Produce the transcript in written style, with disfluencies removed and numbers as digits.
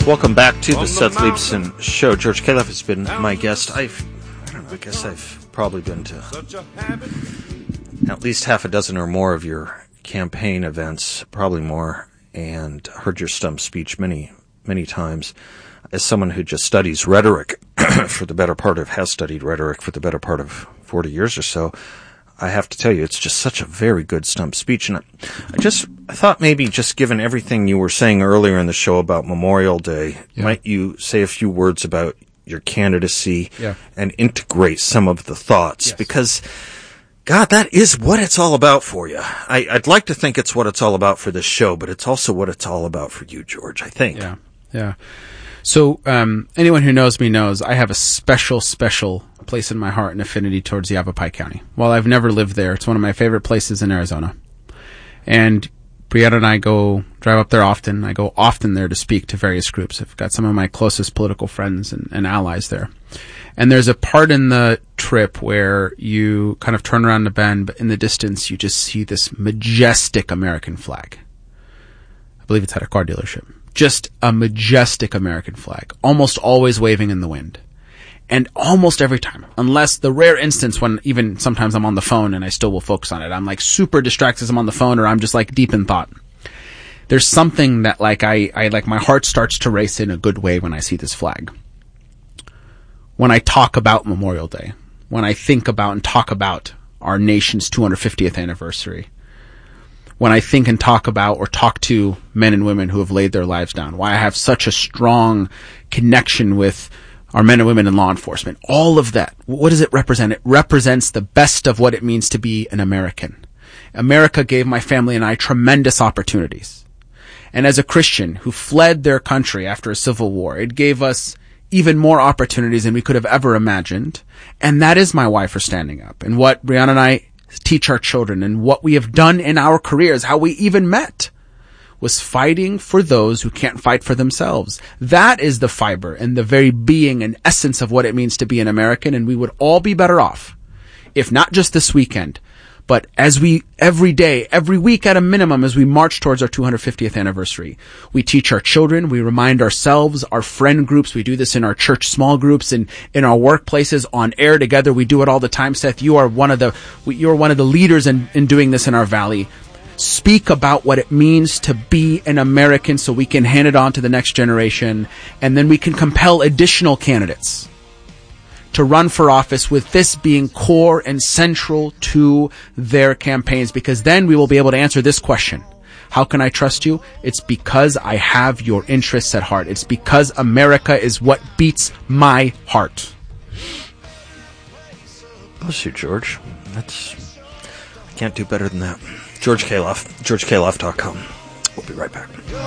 Welcome back to the Seth Leibsohn Show. George Calof has been my guest. I guess I've probably been to at least half a dozen or more of your campaign events, probably more, and heard your stump speech many, many times. As someone who just studies rhetoric has studied rhetoric for the better part of 40 years or so, I have to tell you, it's just such a very good stump speech. And I thought maybe just given everything you were saying earlier in the show about Memorial Day, might you say a few words about your candidacy and integrate some of the thoughts? Because, God, that is what it's all about for you. I'd like to think it's what it's all about for this show, but it's also what it's all about for you, George, I think. Yeah. So anyone who knows me knows I have a special place in my heart and affinity towards Yavapai County. While I've never lived there, it's one of my favorite places in Arizona. And Brianna and I drive up there often. I go often there to speak to various groups. I've got some of my closest political friends and allies there. And there's a part in the trip where you kind of turn around the bend, but in the distance you just see this majestic American flag. I believe it's at a car dealership. Just a majestic American flag, almost always waving in the wind. And almost every time, unless the rare instance when even sometimes I'm on the phone and I still will focus on it, I'm like super distracted as I'm on the phone or I'm just like deep in thought. There's something that like I like my heart starts to race in a good way when I see this flag. When I talk about Memorial Day, when I think about and talk about our nation's 250th anniversary, when I think and talk about or talk to men and women who have laid their lives down, why I have such a strong connection with our men and women in law enforcement, all of that, what does it represent? It represents the best of what it means to be an American. America gave my family and I tremendous opportunities. And as a Christian who fled their country after a civil war, it gave us even more opportunities than we could have ever imagined. And that is my why for standing up. And what Brianna and I teach our children and what we have done in our careers, how we even met, was fighting for those who can't fight for themselves. That is the fiber and the very being and essence of what it means to be an American, and we would all be better off if not just this weekend, but as we, every day, every week at a minimum, as we march towards our 250th anniversary, we teach our children, we remind ourselves, our friend groups, we do this in our church small groups and in our workplaces, on air together, we do it all the time. Seth, you are one of the leaders in doing this in our valley. Speak about what it means to be an American so we can hand it on to the next generation, and then we can compel additional candidates to run for office with this being core and central to their campaigns, because then we will be able to answer this question. How can I trust you? It's because I have your interests at heart. It's because America is what beats my heart. Bless you, George. I can't do better than that. George Calof, GeorgeCalof.com. We'll be right back.